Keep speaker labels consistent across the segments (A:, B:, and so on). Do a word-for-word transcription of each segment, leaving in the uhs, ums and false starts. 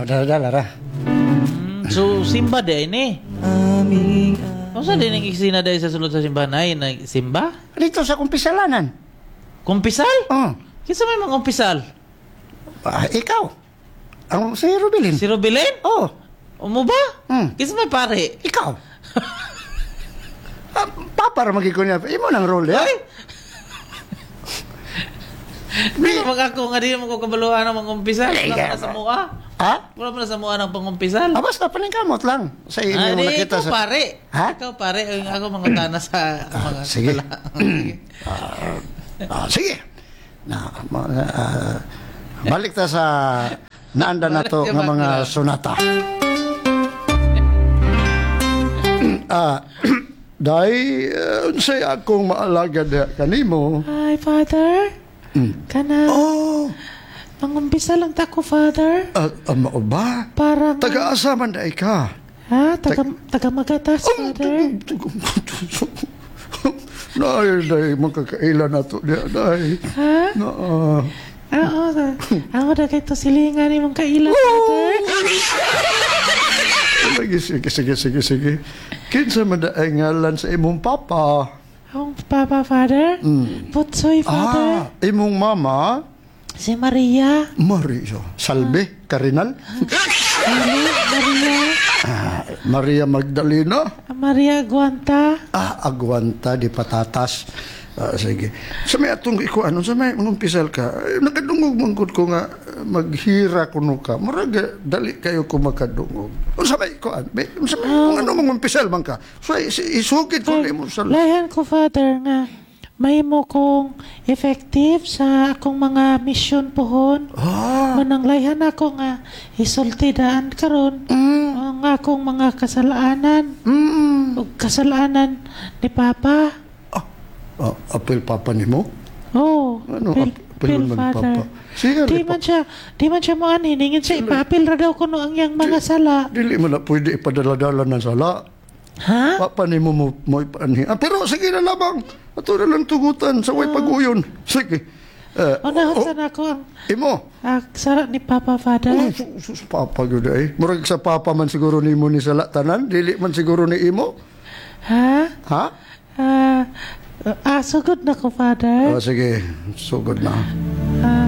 A: dala-dala ra.
B: Mm, so, simba din eh.
A: Aming...
B: Ano sa din ang iksina dahil sa sulod sa simbahan ay nag-simba?
A: Dito sa kumpisalanan.
B: Kumpisal?
A: Oh.
B: Kinsa may mga kumpisal?
A: Ah, ikaw. Ang si Rubilin.
B: Si Rubilin?
A: Oh.
B: Umo ba?
A: Hmm.
B: Kinsa may pare?
A: Ikaw. ah, papa ra magikon niya. Imo nang role, eh?
B: Ay! Di ba mga ako nga di mo ko kabaluan ng mga kumpisal? Wala mo na sa mua?
A: Ha?
B: Wala mo na sa mua ng pangkumpisal?
A: Ah, basta paningkamot lang. Sa inyo
B: Ah, di,
A: nakita
B: ikaw
A: sa...
B: pare.
A: Ha?
B: Ikaw pare. Ang ako mga tana sa mga...
A: Sige.
B: Sige.
A: Ah, ah, sige. Na, ma- ah, balik ta sa naanda na to nga mga sonata. Ah, dai uh, unsay akong maalagad kanimo.
C: Hi, Father.
A: Mm.
C: Kana,
A: Oh,
C: mangumpisa lang tako, Father.
A: uh, uh, mao ba?
C: Para nga-
A: Taga-asa man dai ka.
C: Ha? Taga, taga Magatas,
A: Oh,
C: Father.
A: Dai, dai, magkakailan na to diya, dai.
C: Ha?
A: Na, ah.
C: Oo. Ako na kay to silingan ni mong kailan, Father.
A: Lagi, sige, sige, sige, sige. Kinsa man da ay ngalan sa imong papa?
C: Ang Papa, Father.
A: Mm.
C: Putsoy, Father.
A: Ah, imong mama?
C: Si Maria.
A: Maria. Salve, Karinal?
C: Ano? Maria.
A: Ah, Maria Magdalena?
C: Maria Guanta.
A: Ah, Aguanta di Patatas. Ah, sige. Sa may atong ikuan, sa may mangumpisal ka, eh, nakadungog mangkod ko nga eh, maghira kuno ka. Muraga, dali kayo ko makadungog. O sa may ikuan, be, sa may, kung ano mangumpisal man ka. So, is- isugid ko na mo sa...
C: Layan ko, Father, nga may mo kong effective sa akong mga mission pohon.
A: Ah,
C: Manang layhan ako nga isultidaan karon
A: mm,
C: ang akong mga kasalanan
A: mm.
C: o kasalanan ni Papa.
A: Ah, apel papa ni mo?
C: Oh,
A: Ano,
C: Pil,
A: apel
C: Pil
A: man
C: Father.
A: papa? Sige,
C: Di
A: pa-
C: man siya, di man siya mo anhiningin siya, ipapil ra daw kuno ang yang mga sala.
A: Dili mo na pwede ipadala-dala ng sala.
C: Ha?
A: Papa ni mo mo, mo ipaanhi. Ah, pero sige na labang. Ato na lang tugutan sa way pag-uyon. Sige. Eh,
C: O nahon sa nako ang
A: imo.
C: ah, sala ni Papa,
A: Oh,
C: Father.
A: sus, sus, papa yun eh. Murag sa papa man siguro ni mo ni sala tanan. Dili man siguro ni imo.
C: Ha?
A: Ha?
C: Ah, ah, sugod na ko, Father.
A: Oh, sige. Sugod na.
C: Ah,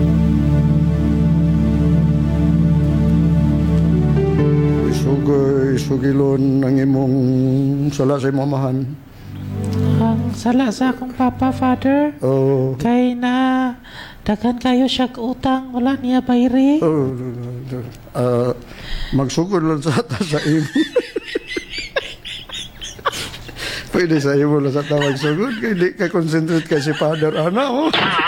A: Isugay, sugilon ang imong sala sa imamahan.
C: ang sala sa akong Papa, Father.
A: Oh.
C: Kay na daghan kayo siya utang, wala niya bayri.
A: Oh, uh, magsugod lang sa ta sa imo. Pwede sa imo lang sa ta magsugod. Kaya di ka concentrate kay si Father Ana, oh.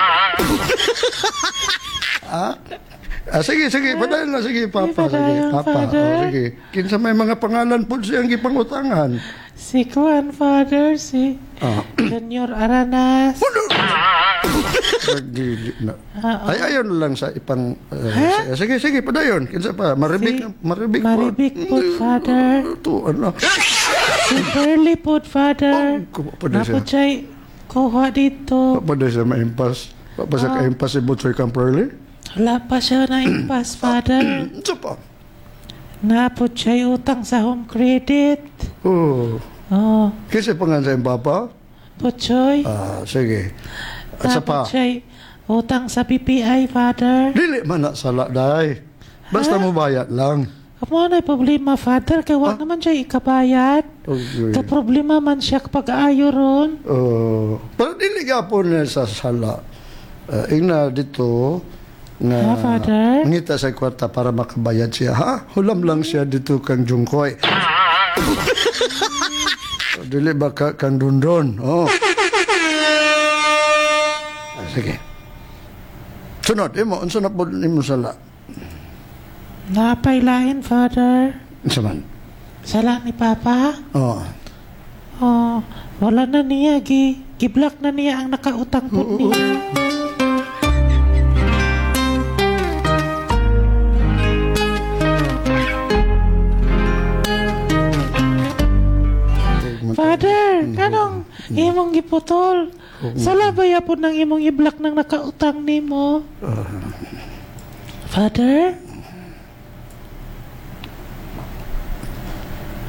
A: ah? Ah, sige, sige, padayon lang, sige, Papa. Sige,
C: padayon,
A: Papa.
C: Father.
A: Oh, sige. Kinsa may mga pangalan po siyang gipangutangan.
C: Si Kuan, Father, si
A: Ah.
C: Junior Aranas.
A: Nagdili na.
C: Ah,
A: Ay, ayon lang sa ipang... uh, sige, sige, padayon. Kinsa pa? Maribik,
C: Si
A: maribik po.
C: Maribik po, Father.
A: Ito, ano?
C: Si Pearly po, Father.
A: Oh, papaday siya.
C: Napod siya'y kuha dito.
A: Papaday siya ma-impas. Papasa
C: Ah.
A: ka-impas si Butsoy Camperly.
C: Wala pa siya na impas, Father.
A: Ito pa.
C: Napod siya'y utang sa home credit.
A: Oh.
C: Oh,
A: Kasi pangan sa iyong papa?
C: Putsoy.
A: Ah, sige. At sa pa,
C: Napod siya'y utang sa P P I, Father.
A: dili man na sala, day. Basta mo bayad lang.
C: Amo na problema, Father. Kaya wag naman siya ikabayad.
A: Okay.
C: Ka problema man siya kapag aayo ron.
A: Oh. Pero dili gapon na sa sala. Uh, ingna dito nga
C: Ha, Father?
A: ngita sa kwarta para makabayad siya. Ha? Hulam lang siya dito kang Jungkoy. Dili ba ka kang Dundon? Oh. Ah, sige. Sunod, imo, unsa na po nimo sala?
C: Napailain, Father.
A: Unsa man?
C: Sala ni Papa.
A: Oh.
C: Oh, wala na niya. Gi, gi-block na niya ang nakautang po niya. Father, kanong imong giputol? Sala ba yapon ng imong i-block ng nakautang nimo? Father?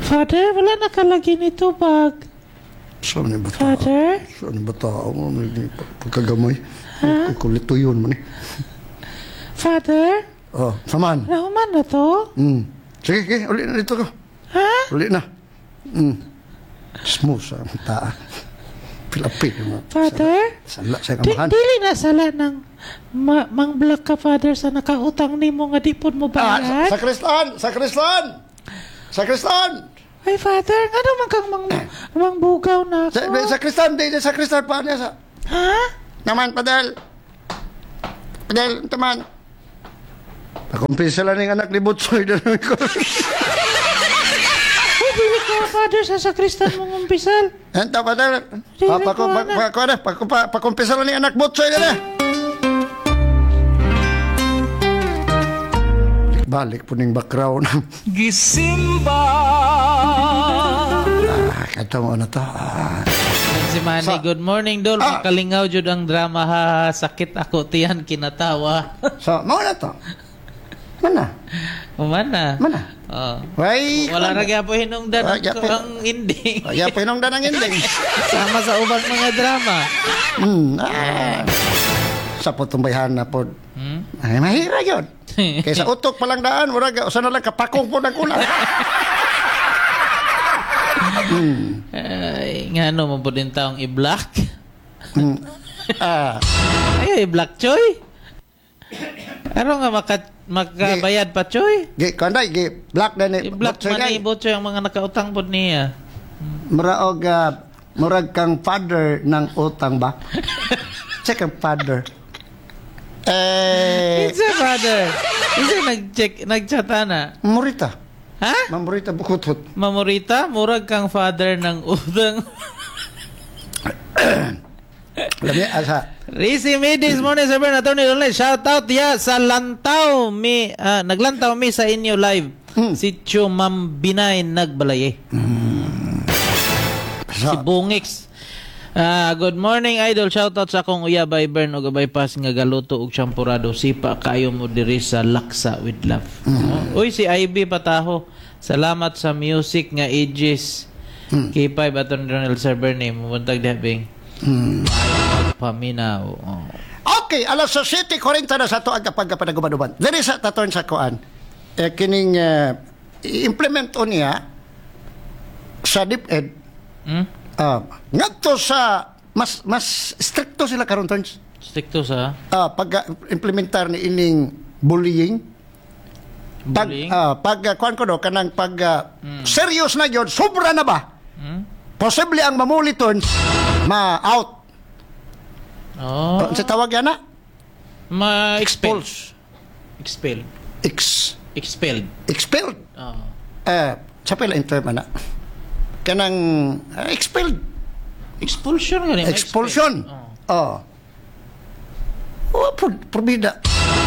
C: Father, wala nakalagi nito bag.
A: Saan ni bata?
C: Father?
A: Saan ni bata? Ano ni pagkagamay? Kulito yun man eh.
C: Father?
A: Oh, saman.
C: Nahuman na to?
A: Mm. Sige, sige, uli na dito ko.
C: Ha?
A: Uli na. Mm. Smooth sa taa. Pilapit mo.
C: Father?
A: Sala sa
C: Di,
A: kamahan.
C: dili na sala ng ma, mang black ka, Father, sa nakautang ni mo nga di po mo
A: Ah,
C: bayad.
A: sa, sa Kristan! Sa Kristan! Sa Kristan!
C: Ay, Father, ano man kang mang, mang bugaw na
A: Sa,
C: ako?
A: sa Kristan, di sa Kristan pa niya sa...
C: Ha?
A: Naman, Padel. Padel, taman. Pakumpisa lang ng anak ni Butsoy.
C: Ay, dili ka, Father, sa sakristan mong umpisal.
A: Enta, Padel.
C: Dili
A: Ah,
C: ko,
A: paku, pa,
C: anak.
A: pa, pa, pa, pa, pakumpisa lang ng anak Butsoy na. Balik po ng background.
B: Gisimba.
A: Ah, kata mo na to. Ah.
B: Si Manny,
A: Sa-
B: good morning, Dol.
A: Ah.
B: Makalingaw jud ang drama ha. Sakit ako tiyan kinatawa.
A: So, mo na to. Mana?
B: Umana.
A: Mana?
B: Oh.
A: Why?
B: Wala ra gyapon hinungdan
A: Ah,
B: ang,
A: gyapon.
B: ang ending.
A: Kaya pinongdan ang ending.
B: Sama sa ubang mga drama.
A: Hmm. Ah. Sa putumbayhan na po.
B: Hmm?
A: Ay, mahira yun. Kaysa utok palang daan, wala ka, usan na lang kapakong po ng ulan.
B: Ay, nga ano mo po din taong i-block?
A: Hmm. Ah.
B: Ay, i-block, Choy. Ano nga maka, makabayad pa, Choy?
A: Gi, kanday, gi, black na ni.
B: I-block
A: Butsoy
B: man
A: ngay.
B: ni Butchoy ang mga nakautang po niya.
A: Muraog, ah, murag kang father ng utang ba? Check ang father. Eh,
B: Isa, brother. Isa nag-check, nag-chata na.
A: Morita.
B: Ha?
A: Mamorita bukutot.
B: Mamorita, murag kang father ng utang.
A: Alam niya, asa.
B: Rizzy me this morning, Sir Ben, Attorney Donald. Shout out ya sa lantaw mi, ah, naglantaw mi sa inyo live.
A: Hmm.
B: Si Chu Ma'am Binay nagbalaye. Si
A: Sa,
B: Bungix. Ah, good morning, idol. Shout out sa akong uyabay Bern o gabay pas nga galuto og champurado. Sipa kayo mo diri sa Laksa with love. Oh, uy, si Ivy Pataho. Salamat sa music nga ages. K five Attorney Donald Sir Bernie. Mumuntag dhabing. Paminaw. Oh.
A: okay, alas sa City, Corinta na sa to ang kapag kapanagumanuman. Dili sa taton sa kuan. Eh, kining uh, i-implement o niya sa DepEd.
B: Hmm?
A: Uh, ngadto sa mas mas stricto sila karon turns.
B: Stick to sa
A: Uh, pag implementar ni ining bullying. Pag
B: bullying.
A: uh, pag uh, kuan ko do kanang pag uh, serious na gyud, sobra na ba?
B: Hmm?
A: Posible ang mamuli turns ma-out.
B: Oh.
A: Sa tawag yan na?
B: Ma-expel.
A: Expulse.
B: Expel.
A: Ex,
B: Expelled.
A: expelled.
B: Oh.
A: Uh, sa pala in term ana. Kanang uh, expelled.
B: Expulsion nga rin.
A: Expulsion.
B: Oh.
A: Oh. Oh, por, porbida.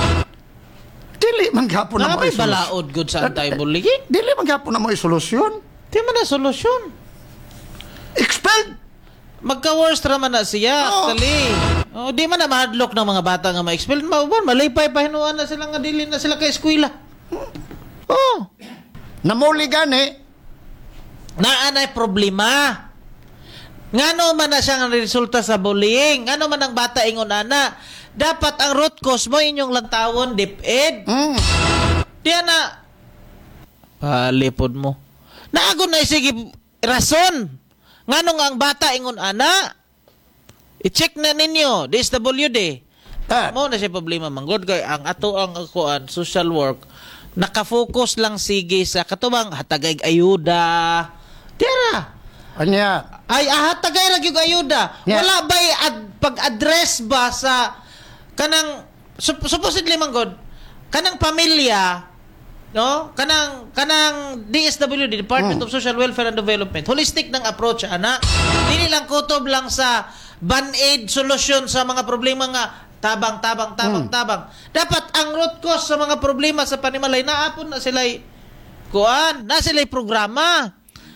A: Dili man gyapon na
B: Nga
A: mo
B: may
A: isolusyon.
B: balaod good sa anti-bullying?
A: Dili man gyapon na mo isolusyon.
B: Di man na solusyon.
A: Expelled.
B: Magka-worst raman na siya,
A: Oh.
B: actually. Oh, di man na mahadlok ng mga bata nga ma-expel. Mauban, malipay pa hinuan na sila nga dili na sila kay eskwela. Oh.
A: Namuli gani.
B: Naanay problema. Ngano man na siya nga resulta sa bullying? Ngano man ang bata ingon ana? Dapat ang root cause mo inyong lantawon, DepEd.
A: Mm.
B: Diyan na. Palipod mo. Naagon na sige rason. Ngano nga ang bata ingon ana? I-check na ninyo, D S W D.
A: Ah,
B: Mo na siya problema manggod kay ang ato ang kuan social work nakafocus lang sige sa katubang hatagay ayuda. Tira.
A: anya.
B: Ay ahatagay ra gyud ayuda.
A: Yeah.
B: Wala bay ad, pag-address ba sa kanang sup- supposedly manggod kanang pamilya no kanang kanang D S W D Department of Social Welfare and Development holistic ng approach ana dili lang kutob lang sa band-aid solution sa mga problema nga tabang tabang tabang tabang dapat ang root cause sa mga problema sa panimalay naapon na sila kuan na sila programa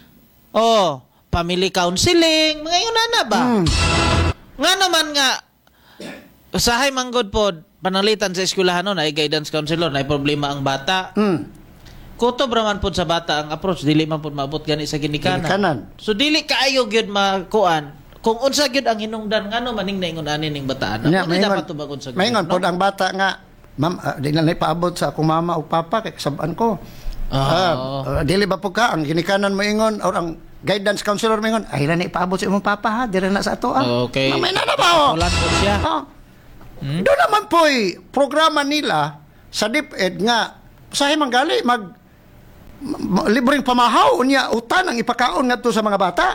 B: oh family counseling mga yun na ba
A: Mm.
B: nga naman nga usahay manggod pod panalitan sa eskwelahan no na guidance counselor na problema ang bata
A: Mm.
B: kutob raman pod sa bata ang approach, dili man pod maabot gani sa ginikanan.
A: Ginikanan.
B: So dili kaayo gyud makuan kung unsa gyud ang hinungdan ngano maning naingon ani ning bataan.
A: Nya,
B: Ano
A: maingon-
B: dapat tubagon sa
A: Maingon
B: gobyerno?
A: pod ang bata nga, ma'am, ah, di na paabot sa akong mama o papa kay kasabaan ko.
B: Ah,
A: Ah, ah, dili ba po ka ang ginikanan mo ingon or ang guidance counselor mo ingon, ay ra ni paabot sa imong papa ha, dira na sa ato ah.
B: Okay.
A: Mamay na na ba oh?
B: Ulan po siya.
A: Ah. Doon naman po programa nila sa DepEd nga sa manggali mag ma- libreng pamahaw niya utan ang ipakaon ngadto sa mga bata.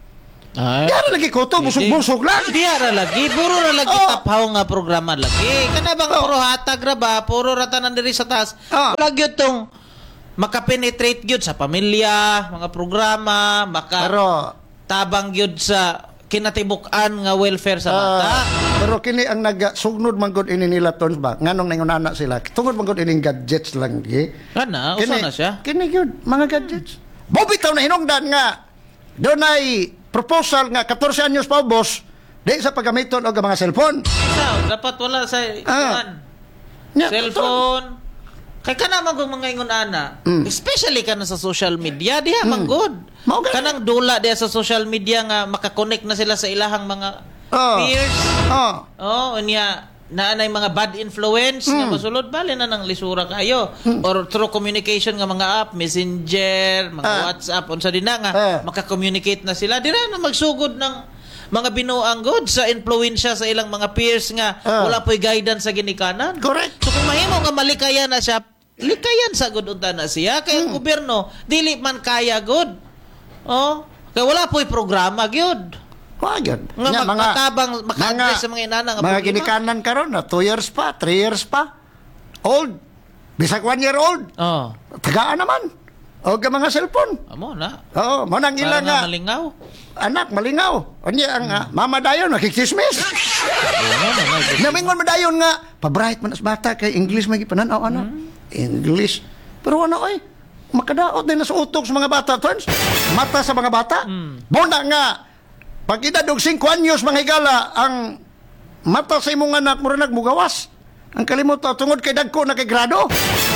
B: Ay.
A: Diyan lagi ko to busog-busog lang.
B: Di ara lagi, puro ra lagi
A: Oh.
B: taphaw nga programa lagi. Kana bang
A: Oh.
B: puro hatag ra ba, puro ra tanan diri sa taas.
A: Ah.
B: Wala gyud tong makapenetrate gyud sa pamilya, mga programa, maka
A: Pero
B: tabang gyud sa kinatibuk-an nga welfare sa bata.
A: ah, pero kini ang nagsugnod man gud ini nila tons ba nganong nangunana sila. Tungod man gud ining gadgets lang gi.
B: Kana, usa na siya.
A: Kini gyud mga gadgets. Bobitaw na hinungdan nga dunay proposal nga fourteen anyos pa boss di sa pagamiton og mga cellphone.
B: Isa, dapat wala sa
A: Ah.
B: ikuan.
A: Nya,
B: Cellphone. Kay kana man kung mga ingon ana,
A: Mm.
B: especially kana sa social media, diha man good.
A: Mao gani.
B: Kanang dula diha sa social media nga makakonect na sila sa ilahang mga
A: Oh.
B: peers.
A: Oh.
B: Oh, unya naanay mga bad influence nga masulod bali na ng lisura kayo or through communication nga mga app, Messenger, mga
A: Ah.
B: WhatsApp unsa din na nga
A: Ah.
B: maka-communicate na sila dira na magsugod ng mga binuang good sa influensya sa ilang mga peers nga
A: Ah.
B: wala po'y guidance sa ginikanan.
A: Correct.
B: So kung mahimo nga malikaya na siya, likayan sa good unta na siya kay ang gobyerno dili man kaya good. Oh, kay wala po'y programa gyud.
A: Wa gyud.
B: Nga
A: Nya,
B: magpatabang, maka-address sa mga inana nga
A: mga
B: problema.
A: ginikanan karon na two years pa, three years pa. Old. Bisag one year old.
B: Oh,
A: Tagaan naman. O ka mga cellphone.
B: amo na.
A: Oo, mo nang
B: Para
A: ilang
B: nga
A: nga.
B: malingaw.
A: Anak, malingaw. Anya ang ah, mama dayon, nakikismis.
B: Oo, na, na.
A: Namingon mo dayon nga, pabright man as bata kay English may pananaw ano. English. Pero ano oy, makadaot din na sa utok sa mga bata, friends. Mata sa mga bata. Bona nga, pag idadog five anyos mga higala, ang mata sa imong anak mo rin nagmugawas. Ang kalimot tungod kay dagko na kay grado.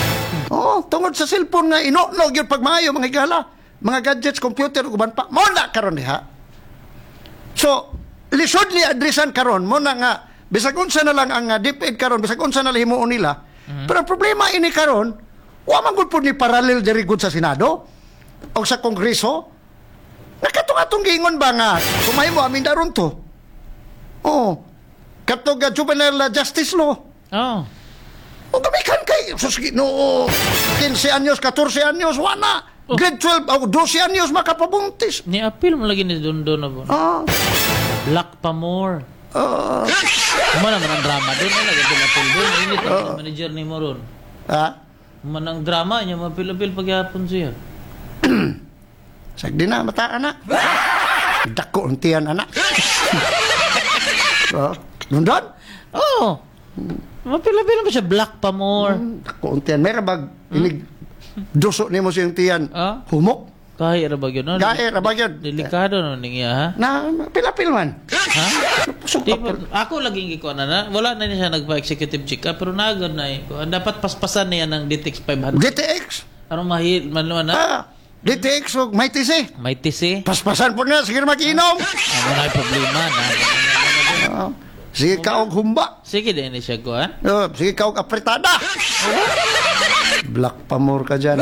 A: Oo, tungod sa cellphone nga inonog yun pag maayo mga higala. Mga gadgets, computer, uban pa. Mona karon diha. So, lisod li adresan karon mo na nga bisag unsa na lang ang uh, DepEd karon, bisag unsa na lang himuon nila. Pero ang problema ini karon, wa man gud pud ni parallel diri gud sa Senado o sa Kongreso. Nakatung-atong giingon ba nga kumahimo amin daron to. Oh. Katong uh, juvenile justice law.
B: Oh.
A: O gamikan kay sus no fifteen anyos, fourteen anyos wala.
B: Oh.
A: Grade twelve o twelve anyos makapabuntis.
B: Ni appeal mo lagi ni Dondo na po.
A: Ah.
B: Black pa more.
A: Ah.
B: Kumana man ang drama doon na lagi din appeal doon. Init ang manager ni Moron.
A: Ah.
B: Man ang drama niya mapil-apil pagyapon siya.
A: Sagdi na, mata anak. Dako ang tiyan anak. So, nundon?
B: Oh. Mapil-apil pa siya black pa more.
A: Dako ang tiyan. Meron bag, inig, duso ni mo siyang tiyan.
B: Ah?
A: Humok.
B: Kahit ra ba yun? No?
A: Gae, rabag yun.
B: Delikado no ning iya ha.
A: Na, pilapil man.
B: Ha?
A: Pusok
B: Di,
A: pa.
B: ako laging iko na na. Wala na niya siya nagpa-executive check up pero nagod na eh. Dapat paspasan niya ng D T X five hundred.
A: D T X.
B: Ano mahil man na?
A: Ah, D T X o may tisi.
B: May tisi.
A: Paspasan po na, sige mag-inom.
B: Ano na yung problema na.
A: Ah, sige ka og humba.
B: Sige din ni siya ko ha.
A: Oh, sige ka og apretada. Black pamor ka dyan.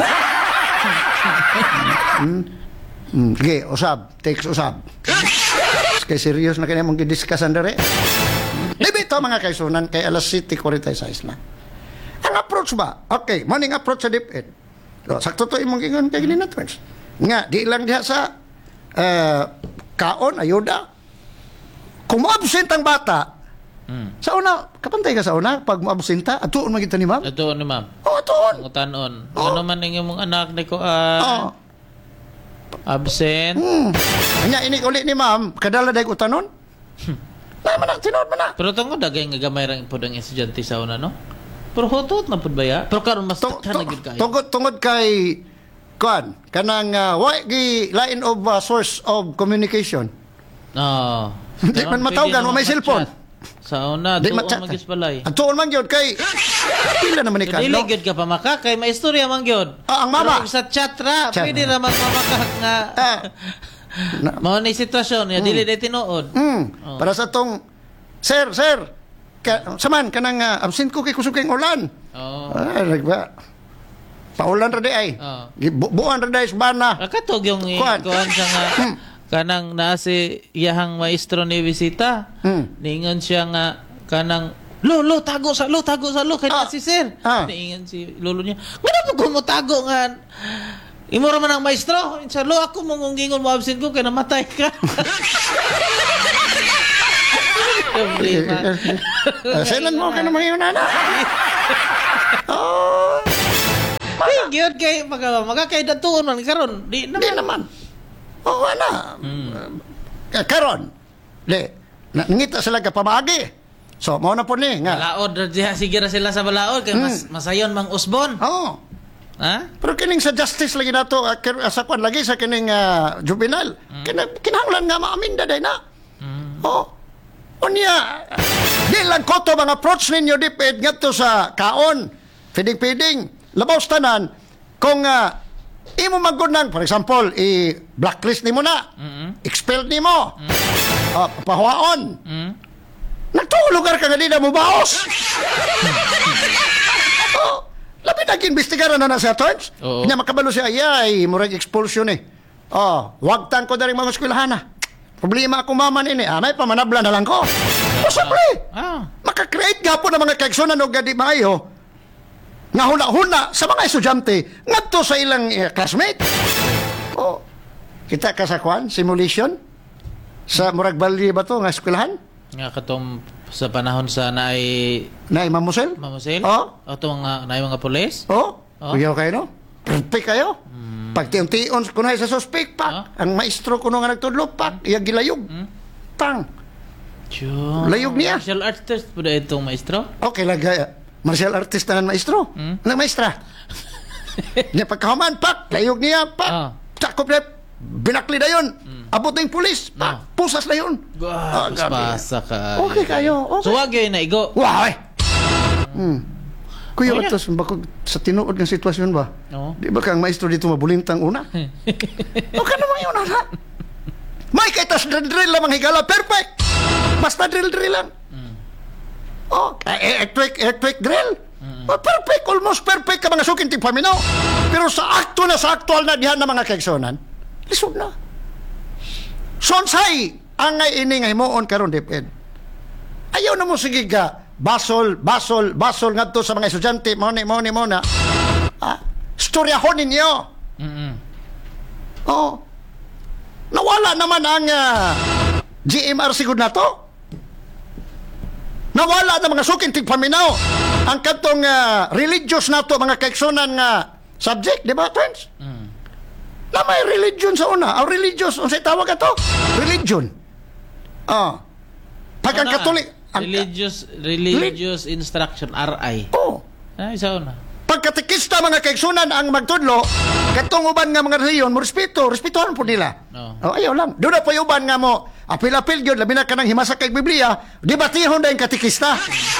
A: Hmm? Hmm. Sige, usab. Text usab. Kay serious na kanya mong gidiscusan dere. Dibito mga kaisunan kay alas City forty-six na. Ang approach ba? Okay, morning approach sa DepEd. So, sakto to imong ingon kay gini na friends. Nga, di lang diha sa uh, kaon, ayuda. Kung mo-absent ang bata,
B: Hmm.
A: sa una, kapantay ka sa una, pag mo-absenta, atuon mo kita ni ma'am?
B: Ito ni ma'am.
A: Oo, atuon.
B: Ang utanon.
A: Oh.
B: Ano man ang imong anak ni ko ah,
A: Oo.
B: absent.
A: Hmm. Anya, inig ulit ni ma'am, kadala dahi utanon? Na, manak, tinod, manak.
B: Pero tungod dagay nga gamay ra pud ang estudyante sa una no. Pero hotot na pud ba ya? Pero karon mas
A: Tu-
B: takhan na gyud
A: tu-
B: kayo.
A: Tungod, tungod kay, kuan, kanang, uh, wa, gi, line of uh, source of communication.
B: Oo.
A: Hindi man matawgan, o may cellphone.
B: Sa una,
A: Di
B: tuon
A: matchat.
B: magis balay.
A: Ang tuon man gyud kay pila naman ni
B: Dili
A: kadlo.
B: gyud ka pamaka kay maistorya man gyud.
A: Ah, ang mama.
B: Pero sa chat ra,
A: Chat.
B: pwede ra magmamakak nga.
A: Ah. Na-
B: Mao ni sitwasyon ya dili day tinuod.
A: Mm.
B: Oh.
A: Para sa tong sir, sir. Ka, saman kanang uh, absent ko kay kusog kay ulan.
B: Oh.
A: Ah, nagba. Paulan ra di ay.
B: Oh.
A: Bu- buwan ra di sa bana.
B: Akatog yung
A: Kuan.
B: kuan siya nga kanang nasi iyahang maestro ni bisita.
A: Hmm.
B: Niingon siya nga kanang lo lo tago sa lo tago sa lo kay
A: Ah.
B: na si sir.
A: Ah.
B: Niingon si lolo niya. Ngano po ko mo tago nga imo ra man ang maestro. Sa lo ako mong gingon mo absent ko kay namatay ka. Problema.
A: Uh, Sailan mo ka na mga na? Oh,
B: Hey, gyud kay maga magakay datuon man karon. Di
A: di
B: naman.
A: naman. Oh, wala. Uh, karon. Di. Na, nangita sila ka pamagi. So, mo na po ni nga.
B: Balaod ra diha sige ra sila sa balaod kay mas masayon mang usbon.
A: Oh.
B: Ha?
A: Pero kining sa justice lagi nato uh, kir- uh, sa kwan lagi sa kining uh, juvenile. Kina, kinahanglan nga maaminda day na. Oh. Unya, di lang ko to mga approach ninyo dipid ngadto sa kaon. Feeding-feeding. Labaw tanan kung uh, imo magunang, for example, i-blacklist nimo na. Expelled nimo. Uh, pahuaon.
B: Mm.
A: Nagtuo lugar ka nga di na mo baos. Oh, labi nag-investigaran na na sa terms.
B: Oo.
A: Nya makabalo siya, ay, murag expulsion eh. Oh, wag tan ko dari mga eskwelahan na. Problema ako maman ini. Ah, may pamanabla na lang ko. Possibly.
B: Ah.
A: Maka-create nga po ng mga kaigsunan o gadi maayo nga huna-huna sa mga estudyante ngadto sa ilang eh, classmate. Oh, kita ka sa kwan, simulation sa murag balye ba to nga eskwelahan?
B: Nga katong sa panahon sa naay
A: Na Imam Musel?
B: mamusil.
A: Oh.
B: O itong mga naay mga pulis.
A: Oh,
B: Oh.
A: kuyaw kayo no? Perfect kayo. Pag tiyon-tiyon kunay sa suspect, pak.
B: Oh.
A: Ang maestro kuno nga nagtudlo, pak. Iyang gilayog. Pang.
B: Tiyo.
A: Layog niya.
B: Martial artist po itong maestro.
A: Okay, lagay. Martial artist na ng maestro.
B: Hmm?
A: Nang maestra. Niya pagkahuman, pak. Layog niya, pak.
B: Ah.
A: Sakop na. Binakli na yun. Abot na yung pulis. Pak.
B: Ah.
A: Pusas na yun.
B: Wow,
A: gabi.
B: pasa ka.
A: Okay kayo. Okay.
B: So wag yun na igo.
A: Wow, eh. Hmm. Kuya,
B: Oh, yeah.
A: atos, bako sa tinuod ng sitwasyon ba?
B: Oo.
A: Di ba kang maestro dito mabulintang una? O ka naman yun, ana. May kaitas drill-drill lang mga higala. Perfect! Basta drill-drill lang. Oh, eh, earthquake, earthquake drill. Oh, perfect, almost perfect ka mga sukin ting paminaw. Pero sa akto na, sa aktual na dihan na mga kaigsonan, lisod na. Sonsay, ang nga ini nga himuon karon diped. Ayaw na mo sige ka, basol, basol, basol ngadto sa mga estudyante, mo ni, mo ni, mo na. Ah, storyahon ninyo.
B: Mm-mm.
A: Oh. Nawala naman ang uh, G M R sigud na to. Nawala na mga suking tigpaminaw. Ang katong uh, religious na to, mga kaigsunan nga subject, di ba, friends?
B: Mm.
A: Na may religion sa una. Ang religious, unsay tawag ato? Religion. Ah. Pag ang
B: Ano,
A: Katolik, ang,
B: religious religious instruction R I.
A: oh,
B: Ah, isa na.
A: pagkatikista mga kaigsunan ang magtudlo, katong uban nga mga reliyon, mo respeto, respetuhan po nila.
B: No.
A: Oh, ayaw lang. Doon na po yung uban nga mo, apil-apil yun, labi na ka ng himasa kay Biblia, debatihon na yung katikista.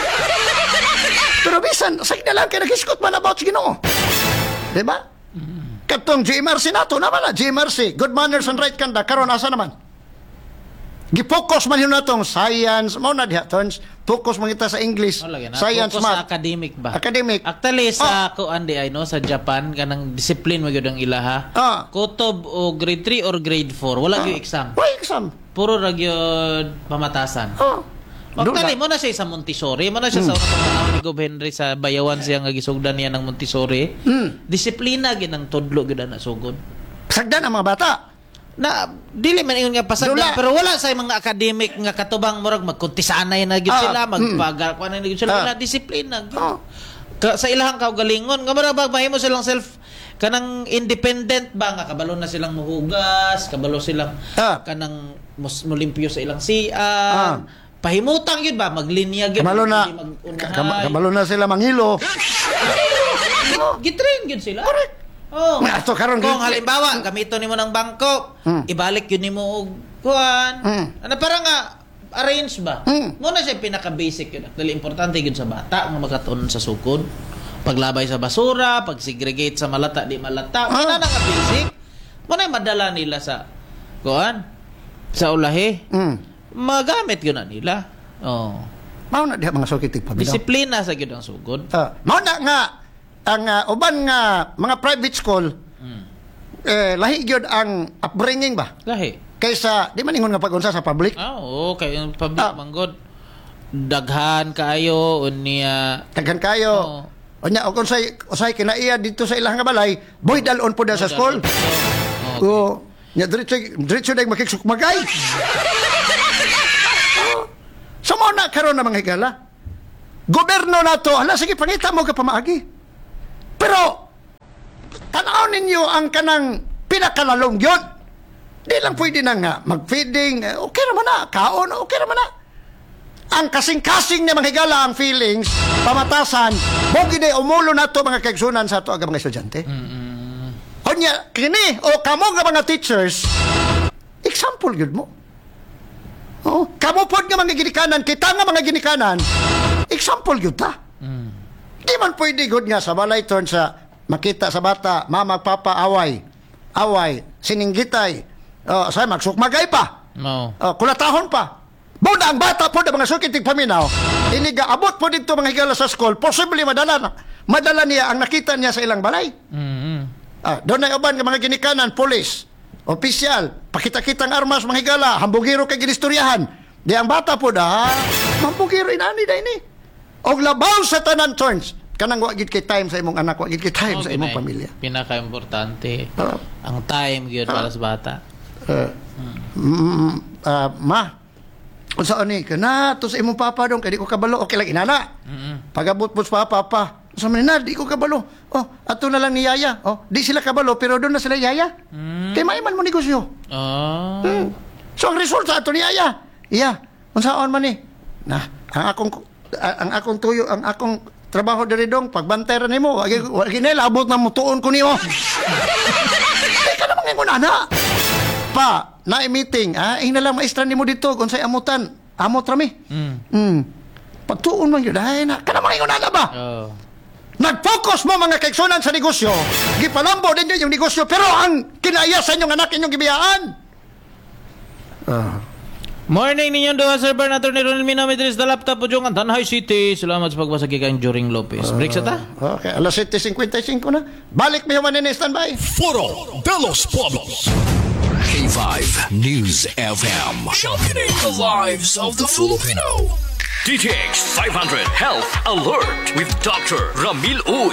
A: Pero bisan, sa na lang, kaya nag-iskot man about sa Ginoo. Diba? Katong G M R C nato naman na, G M R C, good manners and right conduct, karon asa naman? Gipokus man yun na itong science, mo na diha, turns, focus man kita sa English,
B: Wala gyud na.
A: science,
B: Focus sa
A: math,
B: academic ba?
A: academic.
B: Actually sa kuan di ay no sa Japan kanang discipline mo gyud ang ilaha.
A: Ah.
B: Kutob o grade three or grade four wala gyud exam.
A: Why exam?
B: Puro ra gyud pamatasan.
A: Oh.
B: Actually mo na siya sa Montessori, mo na siya sa unang panahon ni Gob Henry sa Bayawan siya nga gisugdan niya ng Montessori.
A: Hmm.
B: Disiplina gyud ang tudlo gyud na sugod.
A: Sagdan ang mga bata.
B: Na dili man ingon nga pasagdan
A: Dula.
B: pero wala sa mga academic nga katubang murag magkuntisanay na gyud
A: Ah,
B: sila
A: mm.
B: magpaga kuan na gyud sila
A: Ah.
B: wala disiplina gyud.
A: Oh.
B: Ka, sa ilahang kaugalingon nga murag ba mahimo silang self kanang independent ba nga kabalo na silang muhugas, kabalo silang
A: Ah.
B: kanang mus, mulimpyo sa ilang C R.
A: Ah.
B: Pahimutang gyud ba maglinya gyud
A: Kamalo na,
B: hindi mag-unahay.
A: ka- kam- kamalo na sila manghilo.
B: Gitrain gyud sila. Correct. Oh.
A: Nga, ato karon
B: Kung
A: gid-
B: halimbawa, gamito nimo ng bangko,
A: Mm.
B: ibalik yun nimo og kuan.
A: Mm.
B: Ano para nga arrange ba?
A: Mm.
B: Muna siya pinaka-basic yun. Dali importante yun sa bata nga magatuon sa sukod. Paglabay sa basura, pag-segregate sa malata, di malata. Muna
A: Ah.
B: na ka-basic. Muna yung madala nila sa, kuhan, sa ulahi.
A: Mm.
B: Magamit yun na nila. Oh.
A: Mao na diha mga sukitig paminaw.
B: Disiplina sa yun ang sugod.
A: Ah, mao na nga ang ah, uban nga mga private school
B: Mm.
A: eh lahi gyud ang upbringing ba
B: Lahi.
A: kaysa di man ingon nga pag-unsa sa public.
B: Ah, oo. Kaya yung public
A: Ah.
B: manggod. Daghan kayo, unya.
A: Daghan kayo.
B: Oo.
A: Unya og unsay usay kinaiya dito sa ilang nga balay, boy dalon po da sa school.
B: Okay.
A: Oo. Nya diretso diretso dag makiksukmagay. Sa mo na karon na mga higala. Gobyerno na to, hala sige pangita mo ka pamaagi. Pero tanaw ninyo ang kanang pinakalalong yun. Di lang pwede na nga mag-feeding, eh, okay naman na, kaon, okay naman na. Ang kasing-kasing na mga higala ang feelings, pamatasan, bogi na umulo na to mga kaigsunan sa to aga mga estudyante.
B: Mm-mm.
A: Honya, kini, o kamo nga mga teachers, example yun mo. Oh, kamo pod nga mga ginikanan, kita nga mga ginikanan, example yun ta.
B: Mm.
A: Di man pwede good nga sa balay turn sa makita sa bata, mama, papa, away, away, sininggitay, oh, say magsukmagay pa,
B: No.
A: oh, kulatahon pa. Buda ang bata po na mga sukitig paminaw, iniga abot po dito mga higala sa school, possibly madala na, madala niya ang nakita niya sa ilang balay.
B: Mm-mm.
A: Ah, doon na uban nga mga ginikanan, polis, opisyal, pakita-kitang armas, mga higala, hambugiro kay ginistoryahan. Di ang bata po da, hambugiro inani da ini. Og labaw sa tanan turns, kanang wagid kay time sa imong anak, wagid kay time sa
B: Okay
A: imong
B: na eh.
A: pamilya.
B: Pinaka-importante.
A: Ah,
B: Ang time yun para sa bata.
A: ah, mm, ah, ma, unsa ani kana to sa imong papa dong kay di ko kabalo, okay lang inana.
B: Mm-mm.
A: Pagabot po sa papa, papa, sa manina, di ko kabalo. Oh, ato na lang ni yaya. Oh, di sila kabalo, pero doon na sila yaya.
B: Mm.
A: Kay maiman mo negosyo.
B: Oh.
A: Hmm. So ang resulta ato ni Aya. Iya, unsaon man ni? Na, ang akong ang akong tuyo, ang akong trabaho diri dong pagbantay ra nimo. Wagi wagi na labot na mutuon ko nimo. Ay ka naman ngon ana. Pa, na meeting, ah, ing na lang maestra nimo dito unsay amutan. Amot ra mi.
B: Mm.
A: Hmm. Patuon man gyud ay na. Kana man ngon ana ba?
B: Oh.
A: Nag-focus mo mga kaigsunan sa negosyo. Gipalambo din yung negosyo pero ang kinaya sa inyong anak inyong gibiyaan. Ah.
B: Morning ninyong duha, Sir Bern, Atty. Ronel Minamidris, the laptop po dyan, Tanhay City. Salamat sa pagbasag kang Joring Lopez. Break sa ta?
A: Okay, alas seven fifty-five na. Balik mi human ni standby.
D: Foro de los Pueblos. K five News F M. Championing the lives of the Filipino. D T X five hundred Health Alert with Doctor Ramil Uy.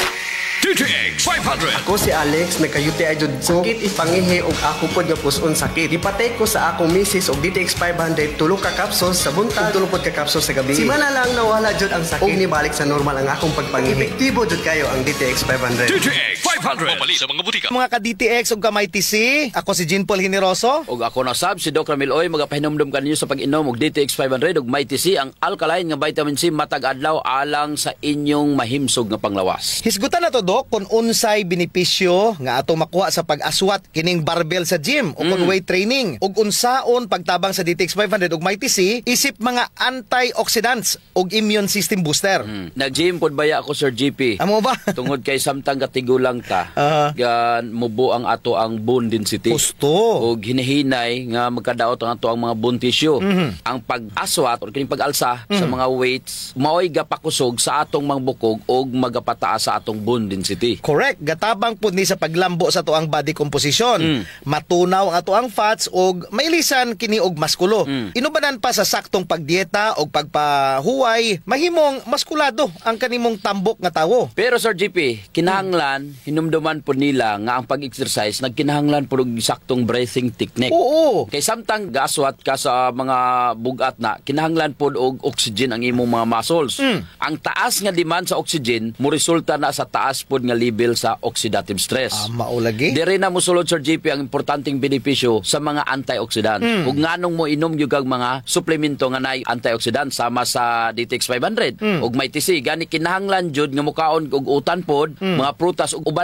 D: D T X five hundred.
E: Ako si Alex, nagkayuti ay jud sakit ipangihi og ako pod nga puson sakit. Ipatay ko sa akong misis og D T X five hundred tulo ka kapsul sa buntag, tulo pod ka kapsul sa gabi. Si mana lang nawala jud ang sakit. Og nibalik sa normal ang akong pagpangihi. Epektibo jud kayo ang D T X five hundred.
D: D T X five hundred. Mabali sa mga butika.
F: Mga ka-D T X ug ka-M I T C, ako si Jean Paul Generoso.
G: Og ako na sab si Doc Ramil Oy, magapahinumdum kaninyo sa pag-inom og D T X five hundred ug M I T C, ang alkaline nga vitamin C matag adlaw alang sa inyong mahimsog nga panglawas.
F: Hisgutan na to, Dok, kung unsay benepisyo nga ato makuha sa pag-aswat kining barbell sa gym o kung weight training. Ug unsaon pagtabang sa D T X five hundred ug M I T C, isip mga antioxidants ug immune system booster.
G: Hmm. Nag-gym pod baya ako Sir G P.
F: Amo ba?
G: Tungod kay samtang katigulang ta,
F: Ah.
G: gan mubo ang ato ang bone density.
F: Gusto.
G: Og hinahinay nga magkadaot ang ato ang mga bone tissue. Ang pag-aswat or kining pag-alsa sa mga weights maoy gapakusog sa atong mga bukog og magapataas sa atong bone density.
F: Correct. Gatabang po ni sa paglambo sa tuang body composition.
G: Mm.
F: Matunaw ang atuang fats og mailisan kini og maskulo.
G: Mm.
F: Inubanan pa sa saktong pagdieta og pagpahuway, mahimong maskulado ang kanimong tambok nga tawo.
G: Pero Sir G P, kinahanglan, hinumduman po nila nga ang pag-exercise, nagkinahanglan po ng saktong breathing technique.
F: Oo.
G: Kay samtang gaswat ka sa mga bugat na, kinahanglan po og oxygen ang imong mga muscles.
F: Mm.
G: Ang taas nga demand sa oxygen, mo resulta na sa taas po nga level sa oxidative stress.
F: Ah, maulagi.
G: Dire na musulod Sir G P ang importanteng benepisyo sa mga antioxidant.
F: Mm.
G: Ug nganong mo inom gyud kag mga suplemento nga nay antioxidant sama sa D T X five hundred
F: Mm.
G: ug M I T C gani kinahanglan jud nga mukaon og utan pod, mga prutas ug uban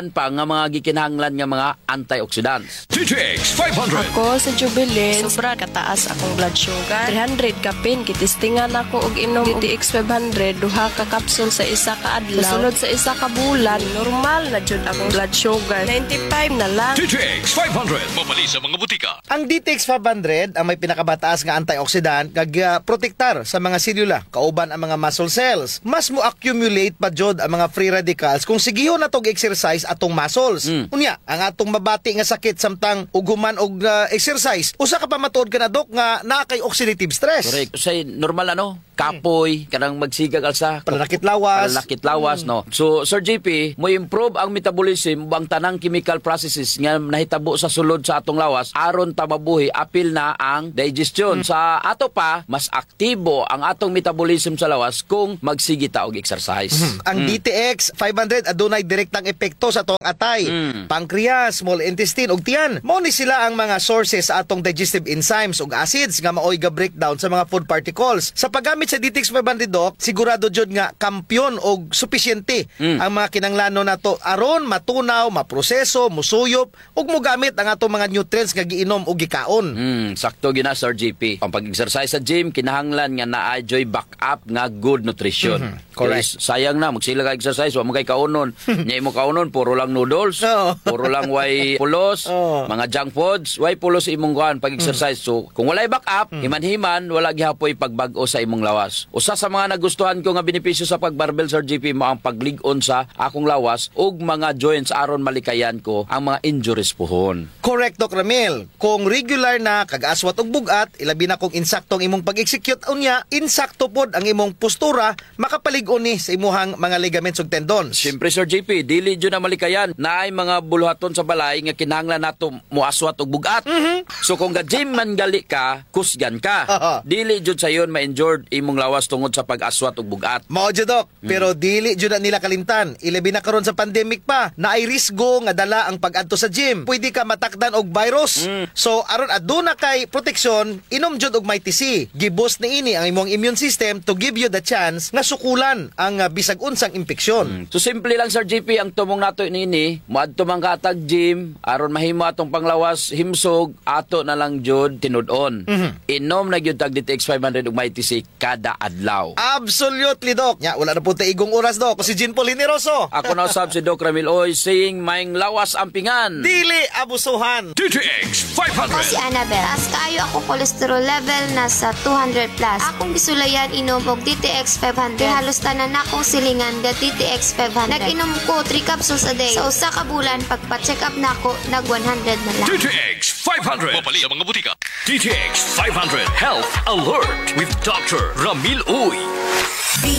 G: daghan pa nga mga gikinahanglan nga mga antioxidants.
D: D T X five hundred.
H: Ako sa Jubilee, sobra kataas akong blood sugar. three hundred kapin, kitistingan ako og inom D T X five hundred, duha ka kapsul sa isa ka adlaw. Sunod sa isa ka bulan, normal na jud akong blood sugar. ninety-five na lang.
D: D T X five hundred. Mabali sa mga butika.
F: Ang D T X five hundred ang may pinakabataas nga antioxidant kag uh, protektar sa mga selula kauban ang mga muscle cells. Mas mo accumulate pa jud ang mga free radicals kung sigihon na tog exercise atong muscles.
G: Mm.
F: Unya, ang atong mabati nga sakit samtang uguman og uh, exercise, usa ka pa matuod ka na dok nga naa kay oxidative stress.
G: Correct. Say normal ano, kapoy, kanang magsigag alsa,
F: Pananakit lawas.
G: pananakit lawas, no. So Sir J P, mo improve ang metabolism ang tanang chemical processes nga nahitabo sa sulod sa atong lawas aron ta mabuhi apil na ang digestion. Sa ato pa mas aktibo ang atong metabolism sa lawas kung magsige ta og exercise.
F: Ang D T X five hundred adunay direktang epekto sa atong atay,
G: Mm.
F: pancreas, small intestine ug tiyan. Mao ni sila ang mga sources sa atong digestive enzymes ug acids nga maoy ga breakdown sa mga food particles. Sa paggamit sa D T X five hundred dok, sigurado jud nga kampyon og supisyente
G: Mm.
F: ang mga kinanglanon nato aron matunaw, maproseso, musuyop ug mogamit ang atong mga nutrients nga giinom ug gikaon.
G: Hmm, sakto gina Sir J P. Ang pag-exercise sa gym kinahanglan nga naa-joy backup nga good nutrition.
F: Correct.
G: Kaya sayang na magsila ka exercise wa mo kay kaunon. Nya imo kaunon puro lang noodles,
F: Oo.
G: puro lang way pulos,
F: Oo.
G: mga junk foods, way pulos imong kuan pag-exercise. So kung walay backup, himan-himan wala gihapoy pagbag-o sa imong lawas. Usa sa mga nagustuhan ko nga benepisyo sa pagbarbell Sir J P mo ang paglig-on sa akong lawas ug mga joints aron malikayan ko ang mga injuries puhon.
F: Correct, Doc Ramil. Kung regular na kag-aswat og bugat, ilabi na kung insaktong imong pag-execute unya, insakto pod ang imong postura, makapalig-on ni sa imuhang mga ligaments ug tendons.
G: Siyempre Sir J P, dili dyan na malikayan na ay mga buluhaton sa balay nga kinahanglan nato muaswat og bugat. So kung ga-gym man gali ka, kusgan ka.
F: Aha.
G: Dili jud sayon ma-injured imong lawas tungod sa pag-aswat og bugat.
F: Mao jud, Doc, pero dili jud na nila kalimtan. Ilabi na karon sa pandemic pa, na ay risgo nga dala ang pag-adto sa gym. Pwede ka matakdan og virus. So aron aduna kay proteksyon, inom jud og Mighty C. Giboost ni ini ang imong immune system to give you the chance nga sukulan ang uh, bisag unsang impeksyon.
G: So simple lang Sir J P ang tumong nato nini, moadto man ka atag gym aron mahimo atong panglawas himsog ato na lang jud tinud-on. Inom na gyud tag D T X five hundred ug Mighty C kada adlaw.
F: Absolutely, Doc. Nya, wala na po tayo igong oras, Doc. Si Jean Paul Generoso.
G: Ako na usab si Doc Ramil Oy saying maing lawas ampingan.
F: Dili abusuhan.
D: D T X five
I: Ako
D: hundred.
I: si Annabel. Taas kaayo ako cholesterol level nasa two hundred plus. Akong gisulayan inom og D T X five hundred. Halos tanan akong silingan ga D T X five hundred. Nag-inom ko three capsules a day. Sa usa ka bulan pagpa-check up nako nag one hundred na lang.
D: D T X five hundred. Mabali sa mga butika. D T X five hundred Health Alert with Doctor Ramil Uy.